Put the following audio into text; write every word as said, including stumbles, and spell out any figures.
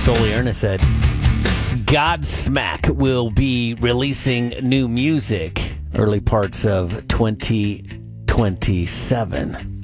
Sully Ernest said Godsmack will be releasing new music early parts of twenty twenty-seven.